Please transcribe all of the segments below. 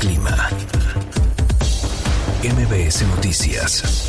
clima. MBS Noticias.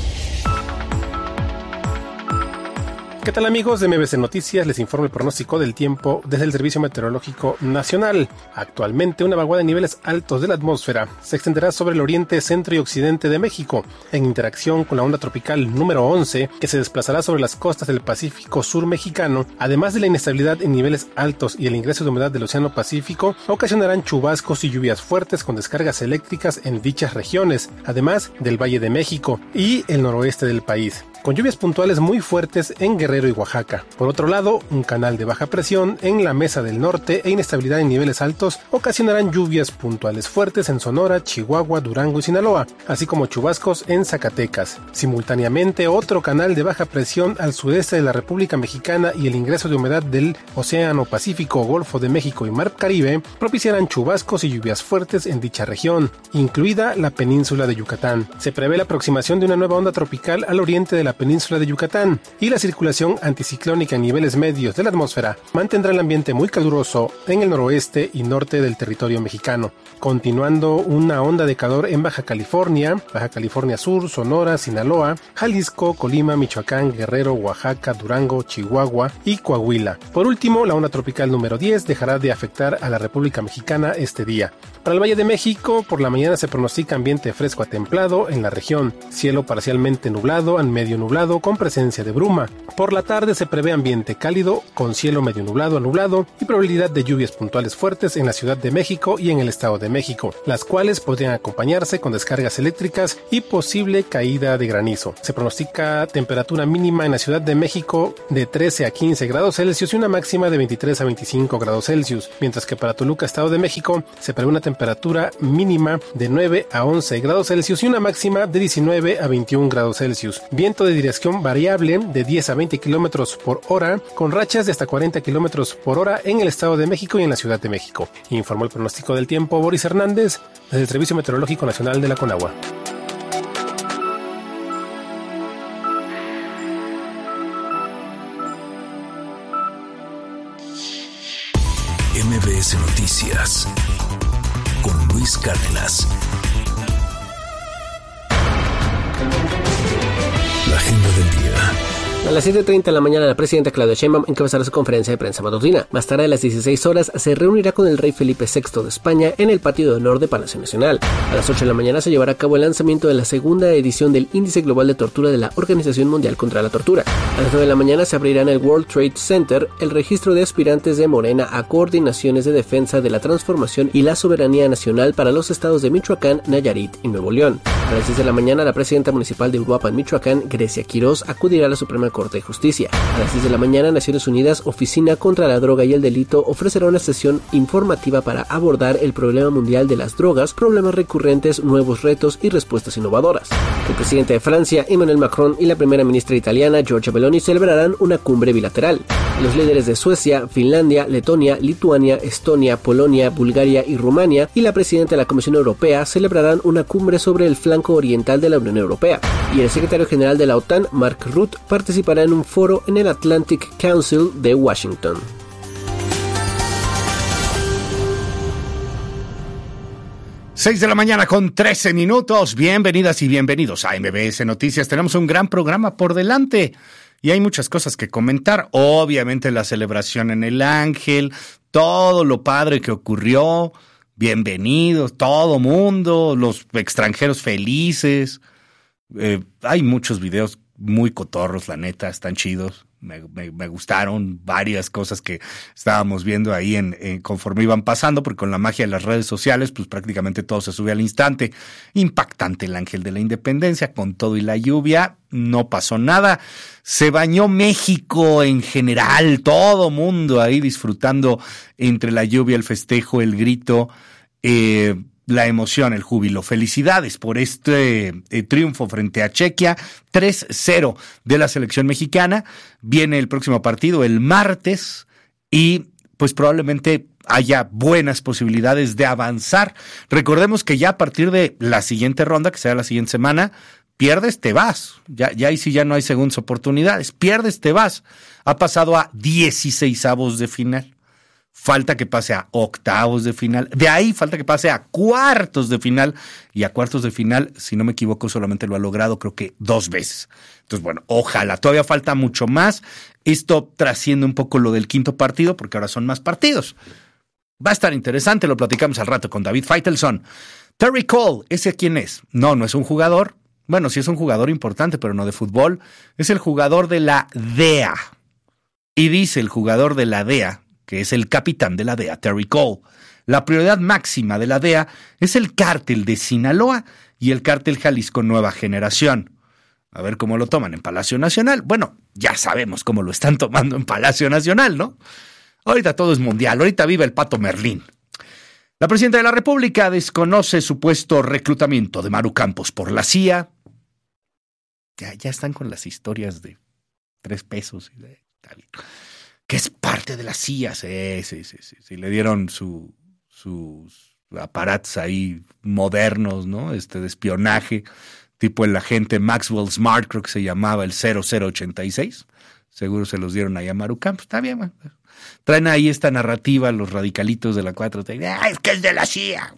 ¿Qué tal, amigos de MBS Noticias? Les informo el pronóstico del tiempo desde el Servicio Meteorológico Nacional. Actualmente, una vaguada de niveles altos de la atmósfera se extenderá sobre el oriente, centro y occidente de México, en interacción con la onda tropical número 11, que se desplazará sobre las costas del Pacífico Sur mexicano. Además de la inestabilidad en niveles altos y el ingreso de humedad del Océano Pacífico, ocasionarán chubascos y lluvias fuertes con descargas eléctricas en dichas regiones, además del Valle de México y el noroeste del país, con lluvias puntuales muy fuertes en Guerrero y Oaxaca. Por otro lado, un canal de baja presión en la Mesa del Norte e inestabilidad en niveles altos ocasionarán lluvias puntuales fuertes en Sonora, Chihuahua, Durango y Sinaloa, así como chubascos en Zacatecas. Simultáneamente, otro canal de baja presión al sudeste de la República Mexicana y el ingreso de humedad del Océano Pacífico, Golfo de México y Mar Caribe propiciarán chubascos y lluvias fuertes en dicha región, incluida la península de Yucatán. Se prevé la aproximación de una nueva onda tropical al oriente de la península de Yucatán y la circulación anticiclónica en niveles medios de la atmósfera mantendrá el ambiente muy caluroso en el noroeste y norte del territorio mexicano, continuando una onda de calor en Baja California Sur, Sonora, Sinaloa, Jalisco, Colima, Michoacán, Guerrero, Oaxaca, Durango, Chihuahua y Coahuila. Por último, la onda tropical número 10 dejará de afectar a la República Mexicana este día. Para el Valle de México, por la mañana se pronostica ambiente fresco a templado en la región, cielo parcialmente nublado a medio nublado con presencia de bruma. Por la tarde se prevé ambiente cálido con cielo medio nublado a nublado y probabilidad de lluvias puntuales fuertes en la Ciudad de México y en el Estado de México, las cuales podrían acompañarse con descargas eléctricas y posible caída de granizo. Se pronostica temperatura mínima en la Ciudad de México de 13 a 15 grados Celsius y una máxima de 23 a 25 grados Celsius, mientras que para Toluca, Estado de México, se prevé una temperatura mínima de 9 a 11 grados Celsius y una máxima de 19 a 21 grados Celsius. Viento de dirección variable de 10 a 20 kilómetros por hora, con rachas de hasta 40 kilómetros por hora en el Estado de México y en la Ciudad de México. Informó el pronóstico del tiempo Boris Hernández desde el Servicio Meteorológico Nacional de la Conagua. MBS Noticias con Luis Cárdenas. La agenda del día. A las 7:30 de la mañana, la presidenta Claudia Sheinbaum encabezará su conferencia de prensa matutina. Más tarde, a las 16 horas, se reunirá con el rey Felipe VI de España en el patio de honor de Palacio Nacional. A las 8 de la mañana se llevará a cabo el lanzamiento de la segunda edición del Índice Global de Tortura de la Organización Mundial contra la Tortura. A las 9 de la mañana se abrirá en el World Trade Center el registro de aspirantes de Morena a coordinaciones de defensa de la transformación y la soberanía nacional para los estados de Michoacán, Nayarit y Nuevo León. A las 10 de la mañana, la presidenta municipal de Uruapan, Michoacán, Grecia Quirós, acudirá a la Suprema Corte de Justicia. A las 10 de la mañana, Naciones Unidas, Oficina contra la Droga y el Delito, ofrecerá una sesión informativa para abordar el problema mundial de las drogas, problemas recurrentes, nuevos retos y respuestas innovadoras. El presidente de Francia, Emmanuel Macron, y la primera ministra italiana, Giorgia Meloni, celebrarán una cumbre bilateral. Los líderes de Suecia, Finlandia, Letonia, Lituania, Estonia, Polonia, Bulgaria y Rumania y la presidenta de la Comisión Europea celebrarán una cumbre sobre el flanco oriental de la Unión Europea. Y el secretario general de la OTAN, Mark Rutte, participará en un foro en el Atlantic Council de Washington. Seis de la mañana con 13 minutos. Bienvenidas y bienvenidos a MBS Noticias. Tenemos un gran programa por delante y hay muchas cosas que comentar. Obviamente la celebración en el Ángel, todo lo padre que ocurrió. Bienvenidos, todo mundo, los extranjeros felices. Hay muchos videos muy cotorros, la neta, están chidos. Me gustaron varias cosas que estábamos viendo ahí conforme iban pasando, porque con la magia de las redes sociales, pues prácticamente todo se sube al instante. Impactante el Ángel de la Independencia, con todo y la lluvia, no pasó nada. Se bañó México en general, todo mundo ahí disfrutando entre la lluvia, el festejo, el grito, la emoción, el júbilo. Felicidades por este triunfo frente a Chequia, 3-0 de la selección mexicana. Viene el próximo partido el martes y pues probablemente haya buenas posibilidades de avanzar. Recordemos que ya a partir de la siguiente ronda, que será la siguiente semana, pierdes, te vas. Ya ahí sí ya no hay segundas oportunidades. Pierdes, te vas. Ha pasado a 16avos de final. falta que pase a octavos de final, de ahí falta que pase a cuartos de final, y a cuartos de final, si no me equivoco, solamente lo ha logrado creo que 2 veces. Entonces, bueno, ojalá, todavía falta mucho más. Esto trasciende un poco lo del quinto partido, porque ahora son más partidos. Va a estar interesante, lo platicamos al rato con David Feitelson. Terry Cole, ¿ese quién es? No es un jugador. Bueno, sí es un jugador importante, pero no de fútbol. Es el jugador de la DEA. Y dice el jugador de la DEA, que es el capitán de la DEA, Terry Cole, la prioridad máxima de la DEA es el cártel de Sinaloa y el cártel Jalisco Nueva Generación. A ver cómo lo toman en Palacio Nacional. Bueno, ya sabemos cómo lo están tomando en Palacio Nacional, ¿no? Ahorita todo es mundial, ahorita vive el Pato Merlín. La presidenta de la República desconoce supuesto reclutamiento de Maru Campos por la CIA. Ya están con las historias de 3 pesos. Está bien. Que es parte de la CIA. Sí. Le dieron sus aparatos ahí modernos, ¿no? De espionaje, tipo el agente Maxwell Smart, creo que se llamaba el 0086. Seguro se los dieron ahí a Maru Campos. Está bien, man. Traen ahí esta narrativa los radicalitos de la 4T. ¡Ay, es que es de la CIA!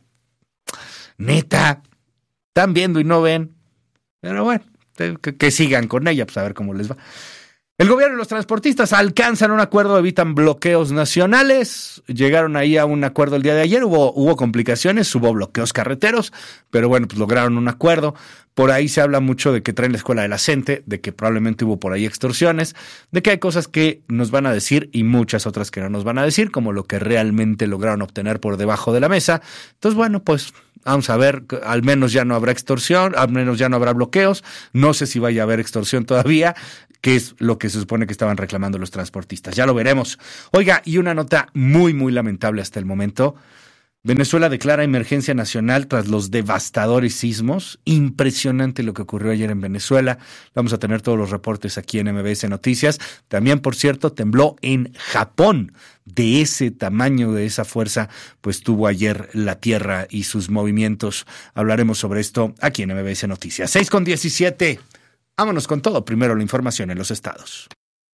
Neta, están viendo y no ven. Pero bueno, que sigan con ella, pues a ver cómo les va. El gobierno y los transportistas alcanzan un acuerdo, evitan bloqueos nacionales. Llegaron ahí a un acuerdo el día de ayer. Hubo complicaciones, hubo bloqueos carreteros, pero bueno, pues lograron un acuerdo. Por ahí se habla mucho de que traen la escuela de la CENTE, de que probablemente hubo por ahí extorsiones, de que hay cosas que nos van a decir y muchas otras que no nos van a decir, como lo que realmente lograron obtener por debajo de la mesa. Entonces, bueno, pues vamos a ver, al menos ya no habrá extorsión, al menos ya no habrá bloqueos. No sé si vaya a haber extorsión todavía, que es lo que se supone que estaban reclamando los transportistas. Ya lo veremos. Oiga, y una nota muy, muy lamentable hasta el momento. Venezuela declara emergencia nacional tras los devastadores sismos. Impresionante lo que ocurrió ayer en Venezuela. Vamos a tener todos los reportes aquí en MBS Noticias. También, por cierto, tembló en Japón. De ese tamaño, de esa fuerza, pues tuvo ayer la Tierra y sus movimientos. Hablaremos sobre esto aquí en MBS Noticias. 6:17. Vámonos con todo. Primero la información en los estados.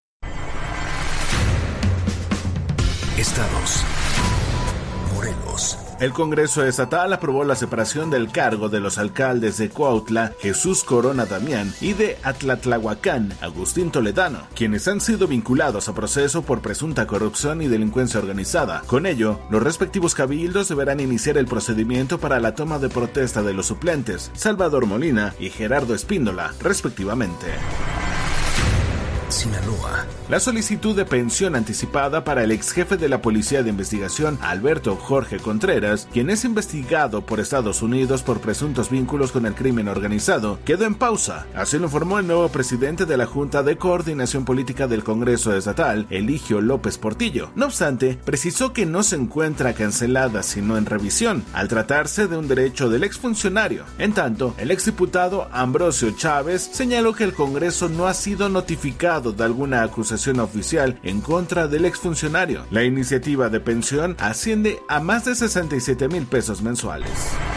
Estados. Morelos. El Congreso Estatal aprobó la separación del cargo de los alcaldes de Cuautla, Jesús Corona Damián, y de Atlatlahuacán, Agustín Toledano, quienes han sido vinculados a proceso por presunta corrupción y delincuencia organizada. Con ello, los respectivos cabildos deberán iniciar el procedimiento para la toma de protesta de los suplentes, Salvador Molina y Gerardo Espíndola, respectivamente. Sinaloa. La solicitud de pensión anticipada para el ex jefe de la Policía de Investigación, Alberto Jorge Contreras, quien es investigado por Estados Unidos por presuntos vínculos con el crimen organizado, quedó en pausa. Así lo informó el nuevo presidente de la Junta de Coordinación Política del Congreso Estatal, Eligio López Portillo. No obstante, precisó que no se encuentra cancelada sino en revisión, al tratarse de un derecho del exfuncionario. En tanto, el exdiputado Ambrosio Chávez señaló que el Congreso no ha sido notificado de alguna acusación oficial en contra del exfuncionario. La iniciativa de pensión asciende a más de 67,000 pesos mensuales.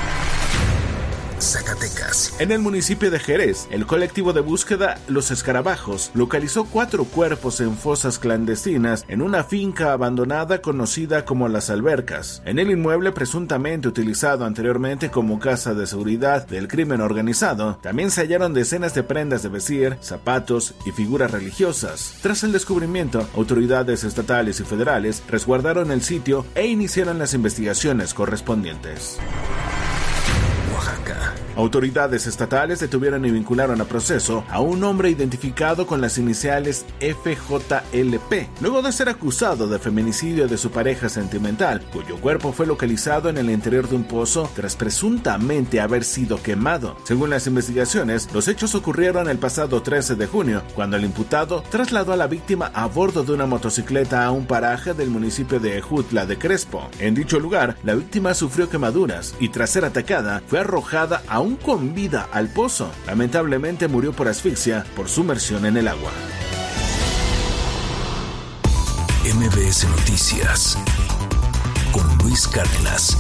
Zacatecas. En el municipio de Jerez, el colectivo de búsqueda Los Escarabajos localizó 4 cuerpos en fosas clandestinas en una finca abandonada conocida como Las Albercas. En el inmueble presuntamente utilizado anteriormente como casa de seguridad del crimen organizado, también se hallaron decenas de prendas de vestir, zapatos y figuras religiosas. Tras el descubrimiento, autoridades estatales y federales resguardaron el sitio e iniciaron las investigaciones correspondientes. Oaxaca. Autoridades estatales detuvieron y vincularon a proceso a un hombre identificado con las iniciales FJLP, luego de ser acusado de feminicidio de su pareja sentimental, cuyo cuerpo fue localizado en el interior de un pozo tras presuntamente haber sido quemado. Según las investigaciones, los hechos ocurrieron el pasado 13 de junio, cuando el imputado trasladó a la víctima a bordo de una motocicleta a un paraje del municipio de Ejutla de Crespo. En dicho lugar, la víctima sufrió quemaduras y tras ser atacada, fue arrojada aún con vida al pozo. Lamentablemente murió por asfixia por sumersión en el agua. MBS Noticias con Luis Cárdenas.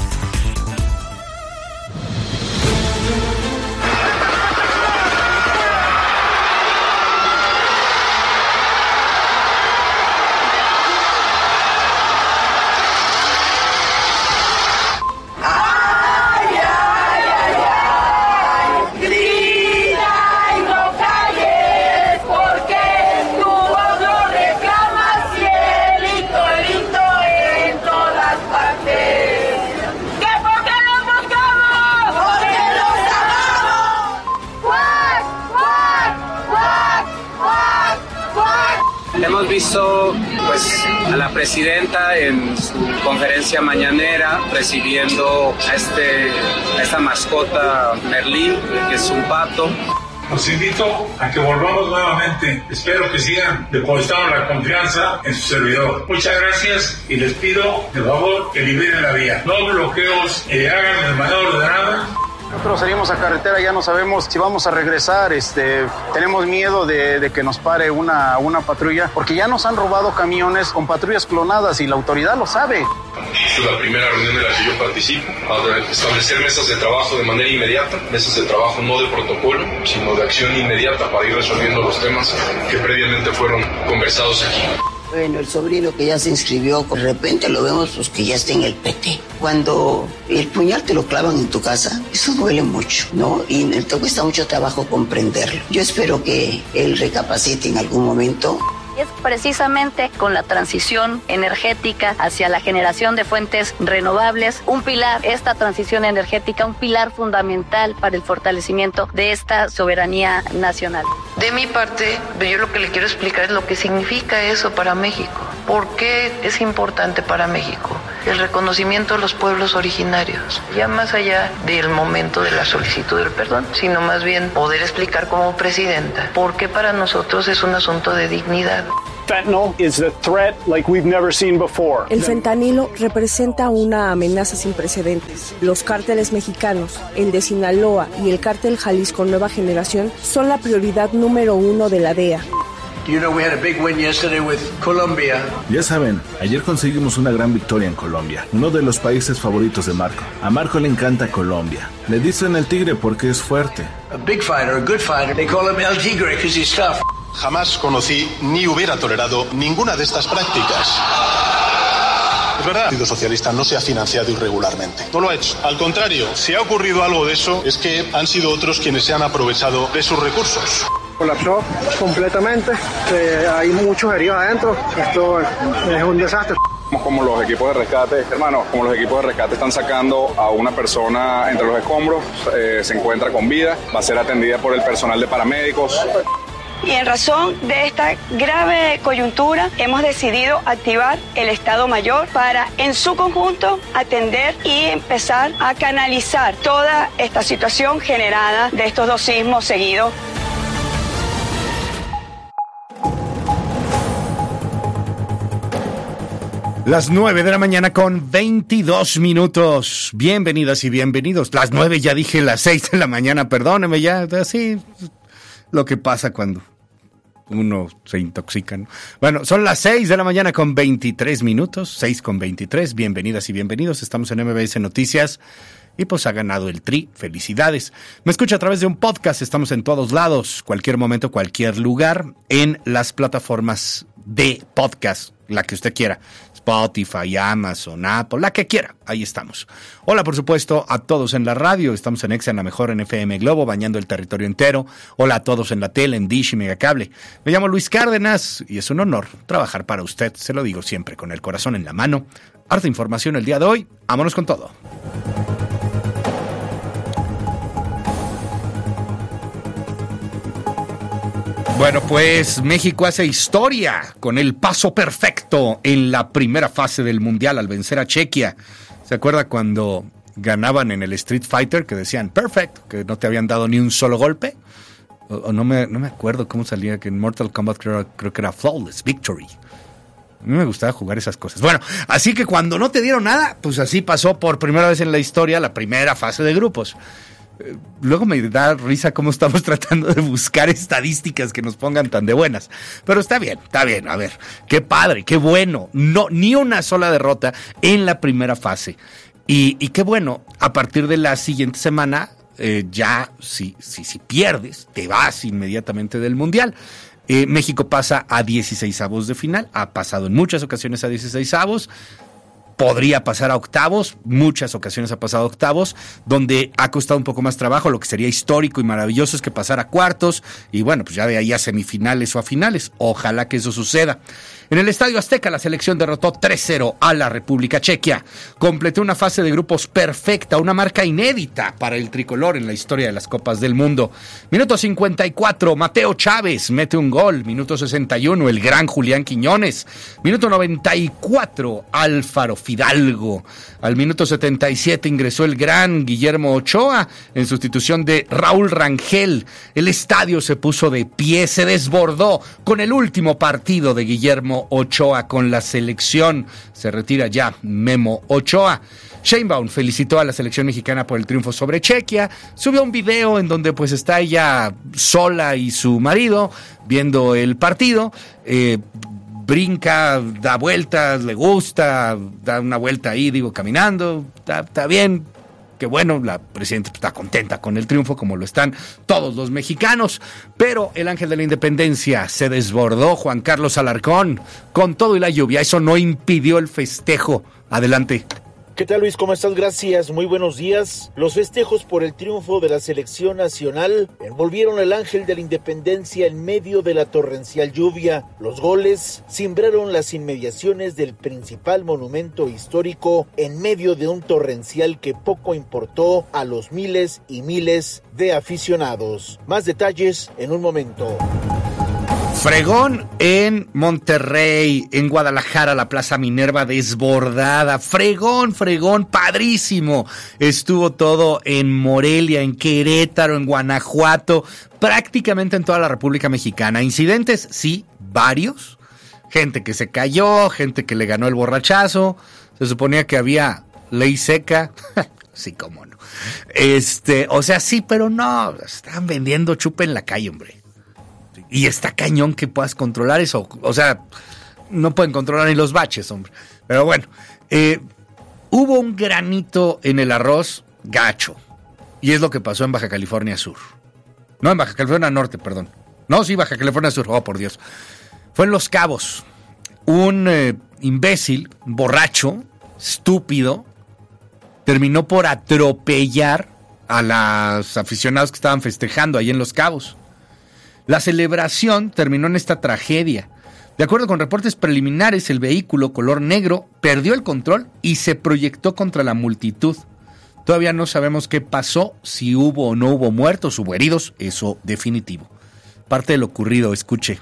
visto pues a la presidenta en su conferencia mañanera recibiendo a esta mascota Merlín, que es un pato. Los invito a que volvamos nuevamente. Espero que sigan depositando la confianza en su servidor. Muchas gracias y les pido, de favor, que liberen la vía. No bloqueos, que hagan de manera ordenada. Nosotros salimos a carretera, ya no sabemos si vamos a regresar, tenemos miedo de que nos pare una patrulla, porque ya nos han robado camiones con patrullas clonadas y la autoridad lo sabe. Esta es la primera reunión de la que yo participo, para establecer mesas de trabajo de manera inmediata, mesas de trabajo no de protocolo, sino de acción inmediata para ir resolviendo los temas que previamente fueron conversados aquí. Bueno, el sobrino que ya se inscribió, de repente lo vemos pues que ya está en el PT. Cuando el puñal te lo clavan en tu casa, eso duele mucho, ¿no? Y te cuesta mucho trabajo comprenderlo. Yo espero que él recapacite en algún momento. Es precisamente con la transición energética hacia la generación de fuentes renovables, esta transición energética, un pilar fundamental para el fortalecimiento de esta soberanía nacional. De mi parte, yo lo que le quiero explicar es lo que significa eso para México. ¿Por qué es importante para México? El reconocimiento de los pueblos originarios, ya más allá del momento de la solicitud del perdón, sino más bien poder explicar como presidenta por qué para nosotros es un asunto de dignidad. El fentanilo representa una amenaza sin precedentes. Los cárteles mexicanos, el de Sinaloa y el cártel Jalisco Nueva Generación son la prioridad número 1 de la DEA. Ya saben, ayer conseguimos una gran victoria en Colombia, uno de los países favoritos de Marco. A Marco le encanta Colombia. Le dicen el tigre porque es fuerte. Jamás conocí ni hubiera tolerado ninguna de estas prácticas. Es verdad, el Partido Socialista no se ha financiado irregularmente. No lo ha hecho. Al contrario, si ha ocurrido algo de eso, es que han sido otros quienes se han aprovechado de sus recursos. Colapsó completamente, hay muchos heridos adentro, esto es un desastre. Como los equipos de rescate, hermanos, como los equipos de rescate están sacando a una persona entre los escombros, se encuentra con vida, va a ser atendida por el personal de paramédicos. Y en razón de esta grave coyuntura, hemos decidido activar el Estado Mayor para, en su conjunto, atender y empezar a canalizar toda esta situación generada de estos 2 sismos seguidos. Las 9 de la mañana con 22 minutos. Bienvenidas y bienvenidos. Las 9 ya dije, las 6 de la mañana, perdóneme ya, así lo que pasa cuando uno se intoxica, ¿no? Bueno, son las 6 de la mañana con 23 minutos, 6 con 23. Bienvenidas y bienvenidos. Estamos en MBS Noticias y pues ha ganado el Tri. Felicidades. Me escucha a través de un podcast. Estamos en todos lados, cualquier momento, cualquier lugar, en las plataformas de podcast, la que usted quiera. Spotify, Amazon, Apple, la que quiera, ahí estamos. Hola, por supuesto, a todos en la radio, estamos en Exa, en la mejor, en FM Globo, bañando el territorio entero. Hola a todos en la tele, en Dish y Megacable. Me llamo Luis Cárdenas y es un honor trabajar para usted, se lo digo siempre con el corazón en la mano. Harta información el día de hoy, vámonos con todo. Bueno, pues México hace historia con el paso perfecto en la primera fase del Mundial al vencer a Chequia. ¿Se acuerda cuando ganaban en el Street Fighter que decían perfect, que no te habían dado ni un solo golpe? O no me acuerdo cómo salía, que en Mortal Kombat creo que era Flawless Victory. A mí me gustaba jugar esas cosas. Bueno, así que cuando no te dieron nada, pues así pasó por primera vez en la historia la primera fase de grupos. Luego me da risa cómo estamos tratando de buscar estadísticas que nos pongan tan de buenas. Pero está bien, a ver, qué padre, qué bueno. No, ni una sola derrota en la primera fase. Y qué bueno, a partir de la siguiente semana, ya si pierdes, te vas inmediatamente del Mundial. México pasa a 16avos de final, ha pasado en muchas ocasiones a 16avos. podría pasar a octavos, muchas ocasiones ha pasado a octavos, donde ha costado un poco más trabajo. Lo que sería histórico y maravilloso es que pasara a cuartos, y bueno, pues ya de ahí a semifinales o a finales. Ojalá que eso suceda. En el Estadio Azteca, la selección derrotó 3-0 a la República Checa. Completó una fase de grupos perfecta, una marca inédita para el tricolor en la historia de las Copas del Mundo. Minuto 54, Mateo Chávez mete un gol. Minuto 61, el gran Julián Quiñones. Minuto 94, Álvaro Fidalgo. Al minuto 77 ingresó el gran Guillermo Ochoa en sustitución de Raúl Rangel. El estadio se puso de pie, se desbordó con el último partido de Guillermo Ochoa con la selección. Se retira ya Memo Ochoa. Sheinbaum felicitó a la selección mexicana por el triunfo sobre Chequia. Subió un video en donde pues está ella sola y su marido viendo el partido. Brinca, da vueltas, le gusta, da una vuelta ahí, caminando. Está bien. Que bueno, la presidenta está contenta con el triunfo, como lo están todos los mexicanos, pero el ángel de la independencia se desbordó, Juan Carlos Alarcón, con todo y la lluvia. Eso no impidió el festejo. Adelante. ¿Qué tal, Luis? ¿Cómo estás? Gracias, muy buenos días. Los festejos por el triunfo de la selección nacional envolvieron el ángel de la independencia en medio de la torrencial lluvia. Los goles cimbraron las inmediaciones del principal monumento histórico en medio de un torrencial que poco importó a los miles y miles de aficionados. Más detalles en un momento. Fregón en Monterrey, en Guadalajara, la Plaza Minerva desbordada. Fregón, padrísimo. Estuvo todo en Morelia, en Querétaro, en Guanajuato, prácticamente en toda la República Mexicana. Incidentes, sí, varios. Gente que se cayó, gente que le ganó el borrachazo. Se suponía que había ley seca. Sí, cómo no. O sea, sí, pero no. Estaban vendiendo chupe en la calle, hombre. Y está cañón que puedas controlar eso. O sea, no pueden controlar ni los baches, hombre. Pero bueno, hubo un granito en el arroz gacho. Y es lo que pasó en Baja California Sur. No, en Baja California Norte, perdón. No, sí, Baja California Sur. Oh, por Dios. Fue en Los Cabos. Un imbécil, borracho, estúpido, terminó por atropellar a los aficionados que estaban festejando ahí en Los Cabos. La celebración terminó en esta tragedia. De acuerdo con reportes preliminares, el vehículo color negro perdió el control y se proyectó contra la multitud. Todavía no sabemos qué pasó, si hubo o no hubo muertos, hubo heridos, eso definitivo. Parte de lo ocurrido, escuche.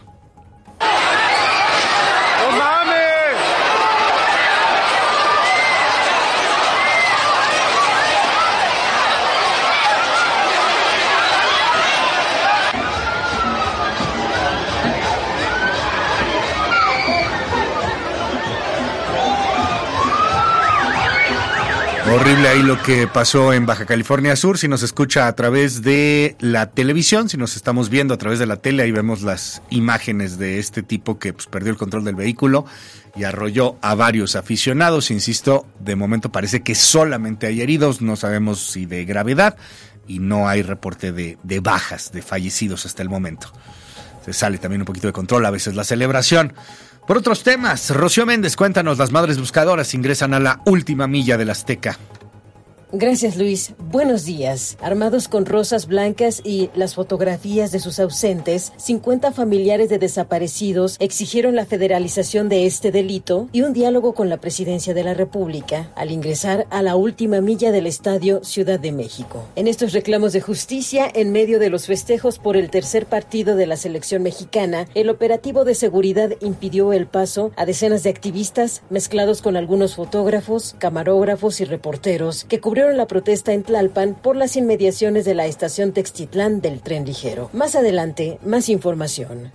Horrible ahí lo que pasó en Baja California Sur. Si nos escucha a través de la televisión, si nos estamos viendo a través de la tele, ahí vemos las imágenes de este tipo que pues, perdió el control del vehículo y arrolló a varios aficionados. Insisto, de momento parece que solamente hay heridos, no sabemos si de gravedad, y no hay reporte de bajas, de fallecidos hasta el momento. Se sale también un poquito de control a veces la celebración. Por otros temas, Rocío Méndez, cuéntanos, las madres buscadoras ingresan a la última milla del Azteca. Gracias, Luis. Buenos días. Armados con rosas blancas y las fotografías de sus ausentes, 50 familiares de desaparecidos exigieron la federalización de este delito y un diálogo con la Presidencia de la República al ingresar a la última milla del Estadio Ciudad de México. En estos reclamos de justicia, en medio de los festejos por el tercer partido de la selección mexicana, el operativo de seguridad impidió el paso a decenas de activistas mezclados con algunos fotógrafos, camarógrafos y reporteros que cubrieron la protesta en Tlalpan por las inmediaciones de la estación Textitlán del tren ligero. Más adelante, más información.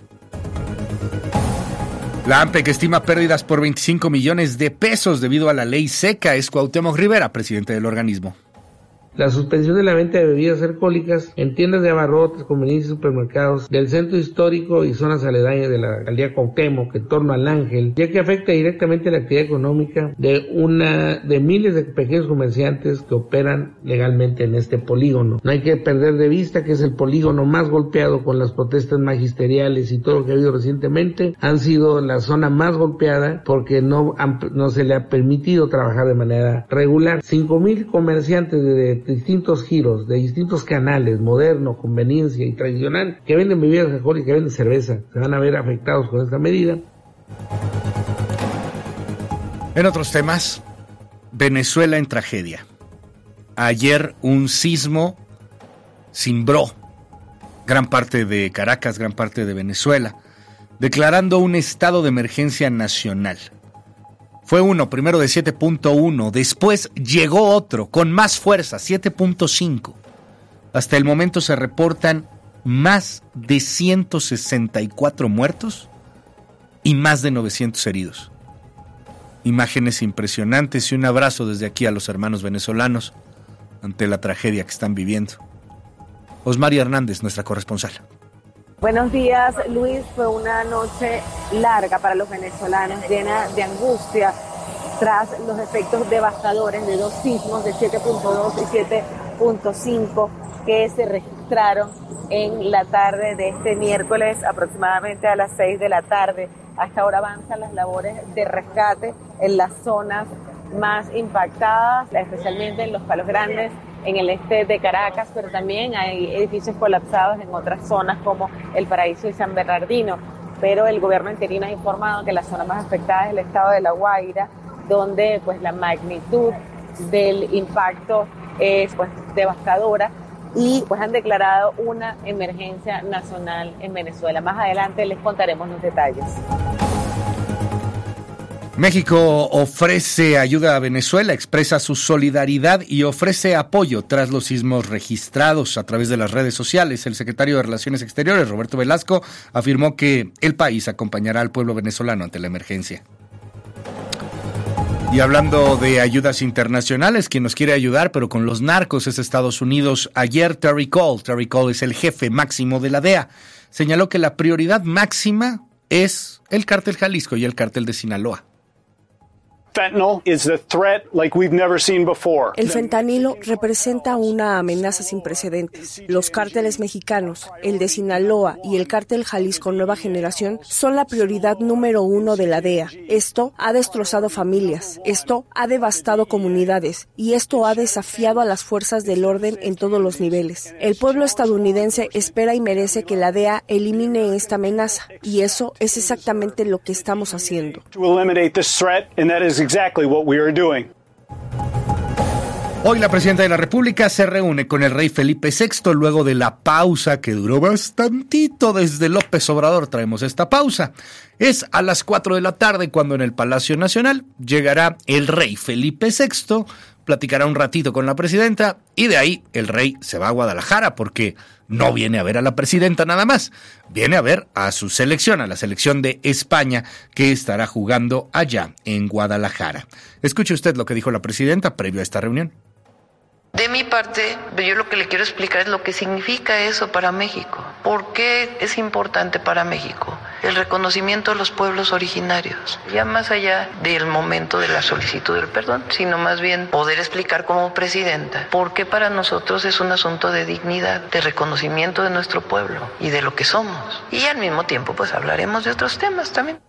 La AMPEC estima pérdidas por 25 millones de pesos debido a la ley seca. Es Cuauhtémoc Rivera, presidente del organismo. la suspensión de la venta de bebidas alcohólicas en tiendas de abarrotes, conveniencias y supermercados del centro histórico y zonas aledañas de la alcaldía Cuauhtémoc en torno al Ángel, ya que afecta directamente la actividad económica de miles de pequeños comerciantes que operan legalmente en este polígono. No hay que perder de vista que es el polígono más golpeado con las protestas magisteriales y todo lo que ha habido recientemente. Han sido la zona más golpeada porque no se le ha permitido trabajar de manera regular. 5,000 comerciantes de distintos giros, de distintos canales, moderno, conveniencia y tradicional, que venden bebidas alcohólicas, que venden cerveza, se van a ver afectados con esta medida. En otros temas, Venezuela en tragedia. Ayer un sismo cimbró gran parte de Caracas, gran parte de Venezuela, declarando un estado de emergencia nacional. Fue uno, primero de 7.1, después llegó otro con más fuerza, 7.5. Hasta el momento se reportan más de 164 muertos y más de 900 heridos. Imágenes impresionantes y un abrazo desde aquí a los hermanos venezolanos ante la tragedia que están viviendo. Osmaria Hernández, nuestra corresponsal. Buenos días, Luis. Fue una noche larga para los venezolanos, llena de angustia tras los efectos devastadores de dos sismos de 7.2 y 7.5 que se registraron en la tarde de este miércoles, aproximadamente a las 6 de la tarde. Hasta ahora avanzan las labores de rescate en las zonas más impactadas, especialmente en los Palos Grandes, en el este de Caracas, pero también hay edificios colapsados en otras zonas como El Paraíso y San Bernardino. Pero el gobierno interino ha informado que la zona más afectada es el estado de La Guaira, donde pues la magnitud del impacto es pues devastadora y pues han declarado una emergencia nacional en Venezuela. Más adelante les contaremos los detalles. México ofrece ayuda a Venezuela, expresa su solidaridad y ofrece apoyo tras los sismos registrados a través de las redes sociales. El secretario de Relaciones Exteriores, Roberto Velasco, afirmó que el país acompañará al pueblo venezolano ante la emergencia. Y hablando de ayudas internacionales, quien nos quiere ayudar, pero con los narcos, es Estados Unidos. Ayer Terry Cole es el jefe máximo de la DEA, señaló que la prioridad máxima es el cártel Jalisco y el cártel de Sinaloa. El fentanilo representa una amenaza sin precedentes. Los cárteles mexicanos, el de Sinaloa y el cártel Jalisco Nueva Generación son la prioridad número 1 de la DEA. Esto ha destrozado familias, esto ha devastado comunidades y esto ha desafiado a las fuerzas del orden en todos los niveles. El pueblo estadounidense espera y merece que la DEA elimine esta amenaza y eso es exactamente lo que estamos haciendo. Exactly what we are doing. Hoy la presidenta de la República se reúne con el rey Felipe VI luego de la pausa que duró bastantito desde López Obrador. Traemos esta pausa. Es a las 4 de la tarde cuando en el Palacio Nacional llegará el rey Felipe VI, platicará un ratito con la presidenta y de ahí el rey se va a Guadalajara porque no viene a ver a la presidenta nada más, viene a ver a su selección, a la selección de España que estará jugando allá en Guadalajara. Escuche usted lo que dijo la presidenta previo a esta reunión. De mi parte, yo lo que le quiero explicar es lo que significa eso para México. ¿Por qué es importante para México el reconocimiento de los pueblos originarios? Ya más allá del momento de la solicitud del perdón, sino más bien poder explicar como presidenta por qué para nosotros es un asunto de dignidad, de reconocimiento de nuestro pueblo y de lo que somos. Y al mismo tiempo, pues hablaremos de otros temas también.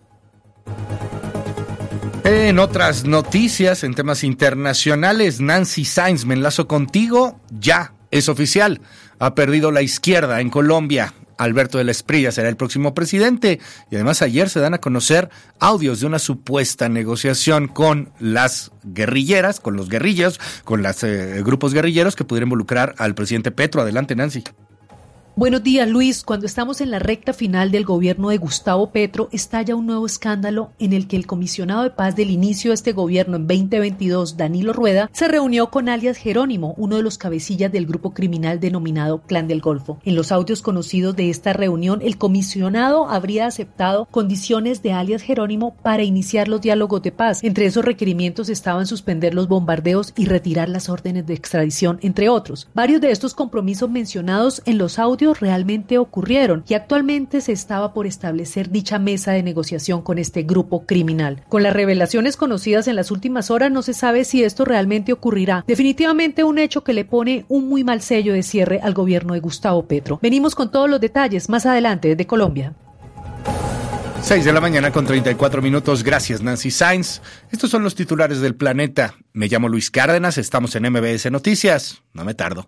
En otras noticias, en temas internacionales, Nancy Sáenz, me enlazo contigo, ya es oficial, ha perdido la izquierda en Colombia. Alberto de la Espriella será el próximo presidente y además ayer se dan a conocer audios de una supuesta negociación con las guerrilleras, con los guerrillos, con los grupos guerrilleros que pudieran involucrar al presidente Petro. Adelante, Nancy. Buenos días, Luis. Cuando estamos en la recta final del gobierno de Gustavo Petro, estalla un nuevo escándalo en el que el comisionado de paz del inicio de este gobierno en 2022, Danilo Rueda, se reunió con alias Jerónimo, uno de los cabecillas del grupo criminal denominado Clan del Golfo. En los audios conocidos de esta reunión, el comisionado habría aceptado condiciones de alias Jerónimo para iniciar los diálogos de paz. Entre esos requerimientos estaban suspender los bombardeos y retirar las órdenes de extradición, entre otros. Varios de estos compromisos mencionados en los audios realmente ocurrieron y actualmente se estaba por establecer dicha mesa de negociación con este grupo criminal. Con las revelaciones conocidas en las últimas horas no se sabe si esto realmente ocurrirá. Definitivamente un hecho que le pone un muy mal sello de cierre al gobierno de Gustavo Petro. Venimos con todos los detalles más adelante desde Colombia. 6 de la mañana con 34 minutos. Gracias, Nancy Sainz. Estos son los titulares del planeta. Me llamo Luis Cárdenas, estamos en MBS Noticias. No me tardo.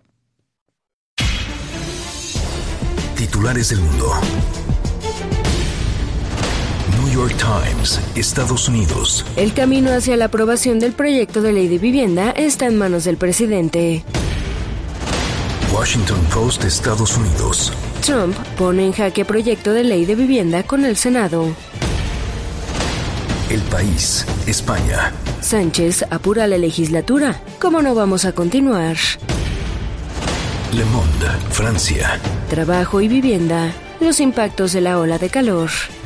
Titulares del mundo. New York Times, Estados Unidos. El camino hacia la aprobación del proyecto de ley de vivienda está en manos del presidente. Washington Post, Estados Unidos. Trump pone en jaque proyecto de ley de vivienda con el Senado. El País, España. Sánchez apura la legislatura. ¿Cómo no vamos a continuar? Le Monde, Francia. Trabajo y vivienda. Los impactos de la ola de calor.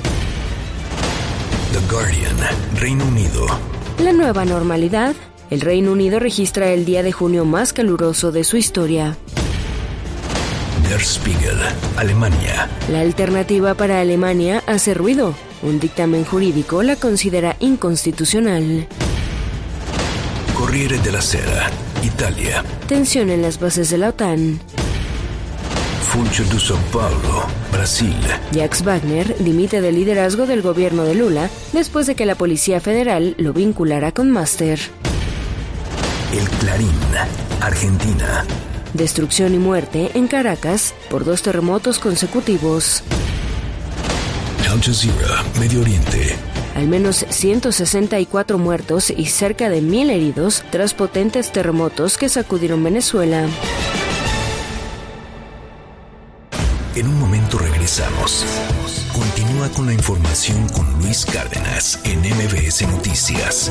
The Guardian, Reino Unido. La nueva normalidad. El Reino Unido registra el día de junio más caluroso de su historia. Der Spiegel, Alemania. La alternativa para Alemania hace ruido. Un dictamen jurídico la considera inconstitucional. Corriere della Sera, Italia. Tensión en las bases de la OTAN. Funcho de São Paulo, Brasil. Jacques Wagner dimite del liderazgo del gobierno de Lula después de que la Policía Federal lo vinculara con Master. El Clarín, Argentina. Destrucción y muerte en Caracas por 2 terremotos consecutivos. Al Jazeera, Medio Oriente. Al menos 164 muertos y cerca de 1,000 heridos tras potentes terremotos que sacudieron Venezuela. En un momento regresamos. Continúa con la información con Luis Cárdenas en MBS Noticias.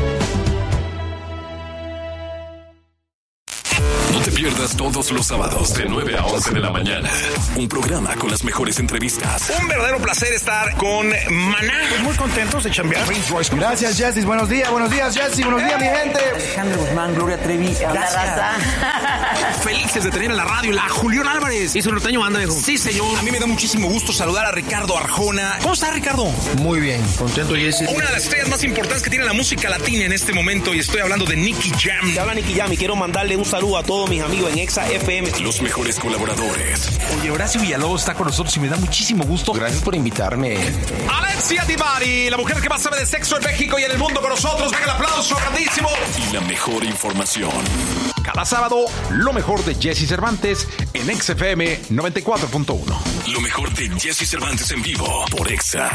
No te pierdas todos los sábados de 9 a 11 de la mañana. Un programa con las mejores entrevistas. Un verdadero placer estar con Maná. Pues muy contentos de chambear. Gracias, Jessy. Buenos días, Jessy. Buenos días, mi gente. Alejandro Guzmán, Gloria Trevi. Gracias. Felices de tener en la radio a Julián Álvarez. ¿Y su norteño anda, viejo? Sí, señor. A mí me da muchísimo gusto saludar a Ricardo Arjona. ¿Cómo está, Ricardo? Muy bien. Contento, Jessy. Una de las estrellas más importantes que tiene la música latina en este momento, y estoy hablando de Nicky Jam. Te habla Nicky Jam y quiero mandarle un saludo a todos mis amigos en Exa FM. Los mejores colaboradores. Oye, Horacio Villalobos está con nosotros y me da muchísimo gusto. Gracias por invitarme. Alexia Divari, la mujer que más sabe de sexo en México y en el mundo con nosotros. Venga el aplauso grandísimo. Y la mejor información. Cada sábado, lo mejor de Jessy Cervantes en Exa FM 94.1. Lo mejor de Jessy Cervantes en vivo por Exa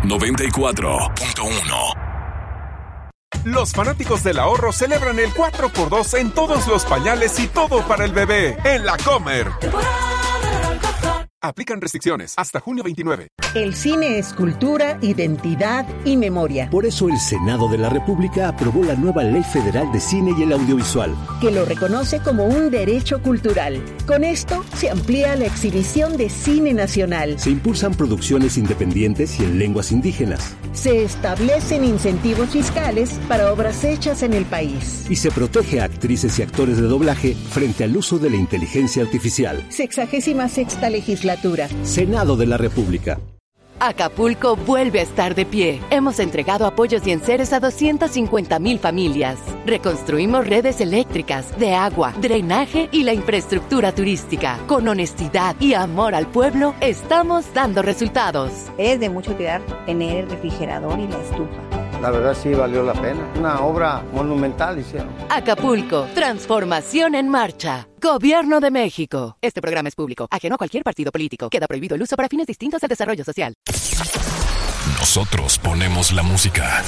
94.1. Los fanáticos del ahorro celebran el 4x2 en todos los pañales y todo para el bebé en La Comer. Aplican restricciones hasta junio 29. El cine es cultura, identidad y memoria. Por eso el Senado de la República aprobó la nueva Ley Federal de Cine y el Audiovisual, que lo reconoce como un derecho cultural. Con esto se amplía la exhibición de cine nacional. Se impulsan producciones independientes y en lenguas indígenas. Se establecen incentivos fiscales para obras hechas en el país. Y se protege a actrices y actores de doblaje frente al uso de la inteligencia artificial. 66ª legislatura. Senado de la República. Acapulco vuelve a estar de pie. Hemos entregado apoyos y enseres a 250,000 familias. Reconstruimos redes eléctricas, de agua, drenaje y la infraestructura turística. Con honestidad y amor al pueblo, estamos dando resultados. Es de mucha utilidad tener el refrigerador y la estufa. La verdad sí valió la pena. Una obra monumental hicieron. Acapulco, transformación en marcha. Gobierno de México. Este programa es público, ajeno a cualquier partido político. Queda prohibido el uso para fines distintos al desarrollo social. Nosotros ponemos la música.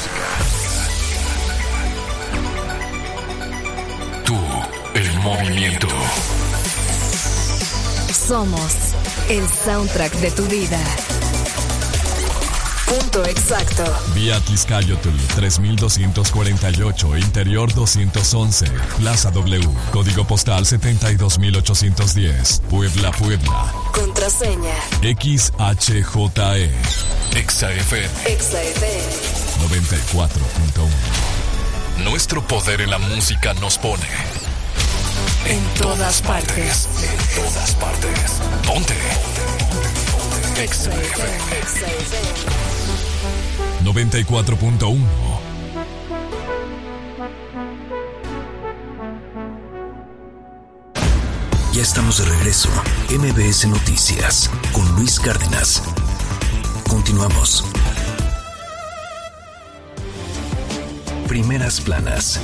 Tú, el movimiento. Somos El soundtrack de tu vida. Punto exacto. Vía Tizcayotl 3248, Interior 211, Plaza W, Código Postal 72810, Puebla, Puebla. Contraseña XHJE. XFM. 94.1. Nuestro poder en la música nos pone en todas partes. En todas partes. Ponte. XFM 94.1. Ya estamos de regreso. MBS Noticias con Luis Cárdenas. Continuamos. Primeras planas.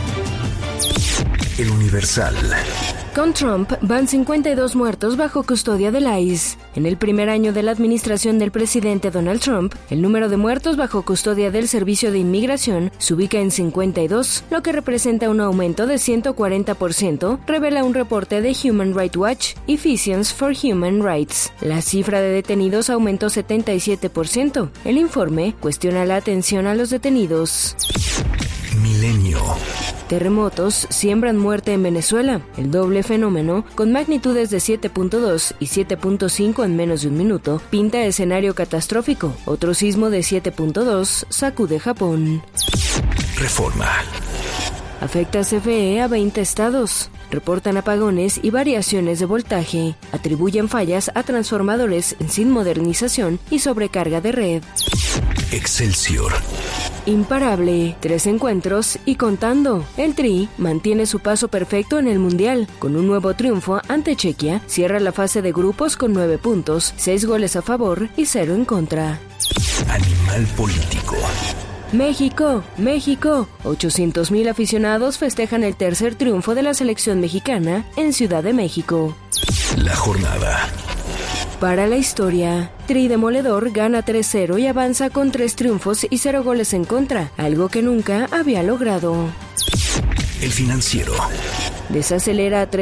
El Universal. Con Trump van 52 muertos bajo custodia del ICE. En el primer año de la administración del presidente Donald Trump, el número de muertos bajo custodia del Servicio de Inmigración se ubica en 52, lo que representa un aumento de 140%, revela un reporte de Human Rights Watch y Physicians for Human Rights. La cifra de detenidos aumentó 77%. El informe cuestiona la atención a los detenidos. Milenio. Terremotos siembran muerte en Venezuela. El doble fenómeno, con magnitudes de 7.2 y 7.5 en menos de un minuto, pinta escenario catastrófico. Otro sismo de 7.2 sacude Japón. Reforma. Afecta a CFE a 20 estados. Reportan apagones y variaciones de voltaje. Atribuyen fallas a transformadores sin modernización y sobrecarga de red. Excelsior. Imparable, 3 encuentros y contando. El Tri mantiene su paso perfecto en el Mundial. Con un nuevo triunfo ante Chequia, cierra la fase de grupos con 9 puntos, 6 goles a favor y 0 en contra. Animal político. México, México. 800,000 aficionados festejan el tercer triunfo de la selección mexicana en Ciudad de México. La jornada. Para la historia, Tri demoledor gana 3-0 y avanza con 3 triunfos y 0 goles en contra, algo que nunca había logrado. El Financiero. Desacelera a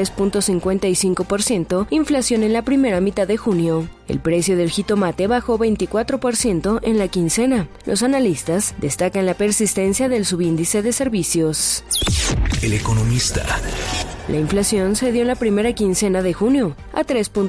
3.55%, inflación en la primera mitad de junio. El precio del jitomate bajó 24% en la quincena. Los analistas destacan la persistencia del subíndice de servicios. El Economista. La inflación se dio en la primera quincena de junio, a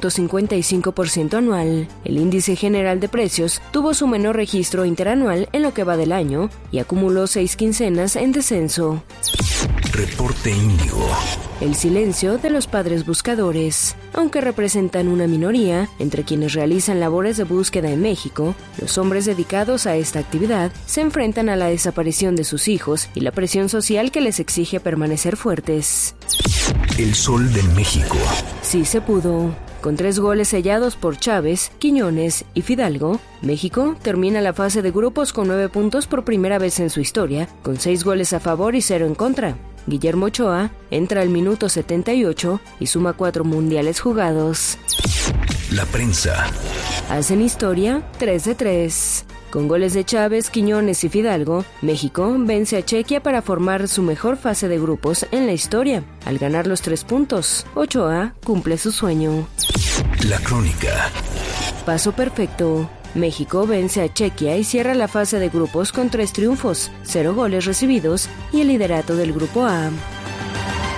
3.55% anual. El índice general de precios tuvo su menor registro interanual en lo que va del año y acumuló 6 quincenas en descenso. Reporte Índigo. El silencio de los padres buscadores. Aunque representan una minoría, entre quienes realizan labores de búsqueda en México, los hombres dedicados a esta actividad se enfrentan a la desaparición de sus hijos y la presión social que les exige permanecer fuertes. El Sol de México. Sí se pudo. Con 3 goles sellados por Chávez, Quiñones y Fidalgo, México termina la fase de grupos con 9 puntos por primera vez en su historia, con 6 goles a favor y 0 en contra. Guillermo Ochoa entra al minuto 78 y suma 4 mundiales jugados. La prensa. Hacen historia 3-3. Con goles de Chávez, Quiñones y Fidalgo, México vence a Chequia para formar su mejor fase de grupos en la historia. Al ganar los 3 puntos, Ochoa cumple su sueño. La crónica. Paso perfecto. México vence a Chequia y cierra la fase de grupos con 3 triunfos, 0 goles recibidos y el liderato del Grupo A.